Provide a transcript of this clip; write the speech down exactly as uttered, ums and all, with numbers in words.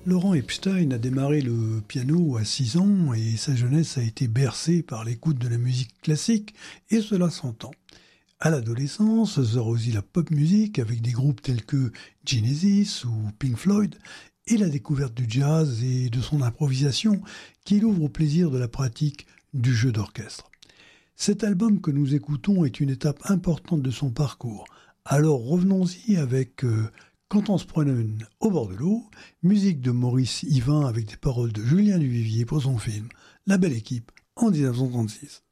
Laurent Epstein a démarré le piano à six ans et sa jeunesse a été bercée par l'écoute de la musique classique, et cela s'entend. À l'adolescence, s'arrosit la pop music avec des groupes tels que Genesis ou Pink Floyd, et la découverte du jazz et de son improvisation qui l'ouvre au plaisir de la pratique du jeu d'orchestre. Cet album que nous écoutons est une étape importante de son parcours. Alors revenons-y avec euh, Quand on se promène au bord de l'eau, musique de Maurice Yvain avec des paroles de Julien Duvivier pour son film La Belle Équipe en dix-neuf cent trente-six.